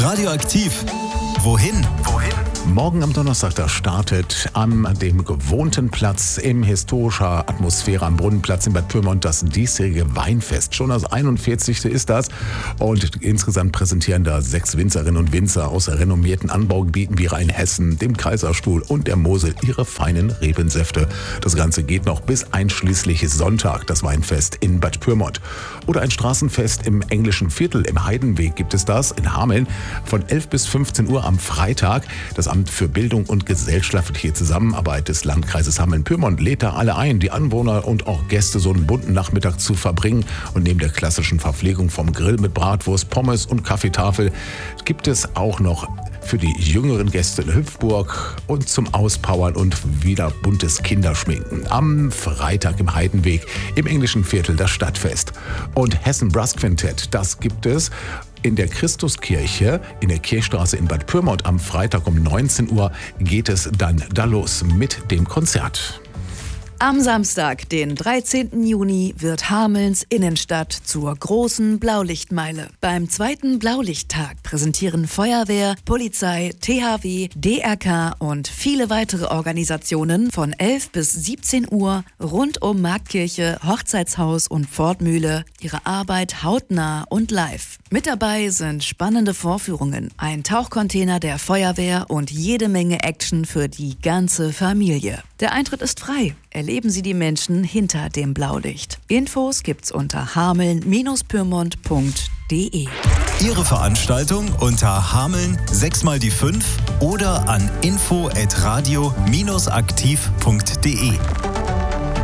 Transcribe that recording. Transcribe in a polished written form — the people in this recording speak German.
Radioaktiv. Wohin? Morgen am Donnerstag, da startet an dem gewohnten Platz in historischer Atmosphäre am Brunnenplatz in Bad Pyrmont das diesjährige Weinfest. Schon das 41. ist das und insgesamt präsentieren da 6 Winzerinnen und Winzer aus renommierten Anbaugebieten wie Rheinhessen, dem Kaiserstuhl und der Mosel ihre feinen Rebensäfte. Das Ganze geht noch bis einschließlich Sonntag, das Weinfest in Bad Pyrmont. Oder ein Straßenfest im englischen Viertel, im Heidenweg gibt es das in Hameln von 11 bis 15 Uhr am Freitag. Das Amt für Bildung und gesellschaftliche Zusammenarbeit des Landkreises Hameln-Pyrmont lädt da alle ein, die Anwohner und auch Gäste so einen bunten Nachmittag zu verbringen. Und neben der klassischen Verpflegung vom Grill mit Bratwurst, Pommes und Kaffeetafel gibt es auch noch für die jüngeren Gäste eine Hüpfburg und zum Auspowern und wieder buntes Kinderschminken. Am Freitag im Heidenweg im englischen Viertel das Stadtfest. Und Hessen Brass Quintett, das gibt es in der Christuskirche in der Kirchstraße in Bad Pyrmont. Am Freitag um 19 Uhr geht es dann da los mit dem Konzert. Am Samstag, den 13. Juni, wird Hamelns Innenstadt zur großen Blaulichtmeile. Beim 2. Blaulichttag präsentieren Feuerwehr, Polizei, THW, DRK und viele weitere Organisationen von 11 bis 17 Uhr rund um Marktkirche, Hochzeitshaus und Pfortmühle ihre Arbeit hautnah und live. Mit dabei sind spannende Vorführungen, ein Tauchcontainer der Feuerwehr und jede Menge Action für die ganze Familie. Der Eintritt ist frei. Erleben Sie die Menschen hinter dem Blaulicht. Infos gibt's unter hameln-pyrmont.de. Ihre Veranstaltung unter Hameln 6x5 oder an info@radio-aktiv.de.